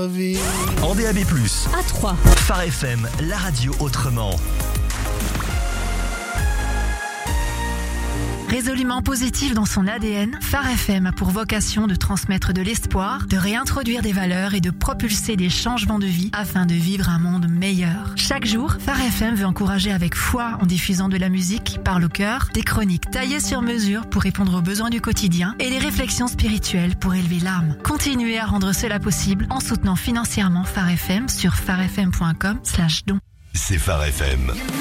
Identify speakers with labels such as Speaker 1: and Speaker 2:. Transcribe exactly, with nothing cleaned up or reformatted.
Speaker 1: la vie.
Speaker 2: En D A B plus,
Speaker 3: à Troyes.
Speaker 2: Phare F M, la radio autrement.
Speaker 4: Résolument positif dans son A D N, Phare F M a pour vocation de transmettre de l'espoir, de réintroduire des valeurs et de propulser des changements de vie afin de vivre un monde meilleur. Chaque jour, Phare F M veut encourager avec foi en diffusant de la musique qui parle au cœur, des chroniques taillées sur mesure pour répondre aux besoins du quotidien et des réflexions spirituelles pour élever l'âme. Continuez à rendre cela possible en soutenant financièrement Phare F M sur pharefm point com slash don.
Speaker 2: C'est Phare F M.